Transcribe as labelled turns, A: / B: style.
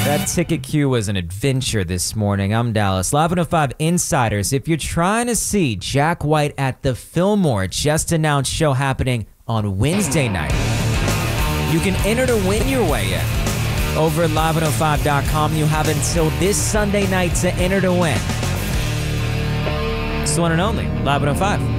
A: That ticket queue was an adventure this morning. I'm Dallas. Live 105 Insiders. If you're trying to see Jack White at the Fillmore, just announced show happening on Wednesday night, you can enter to win your way in. Over at live105.com, you have until this Sunday night to enter to win. It's the one and only Live 105.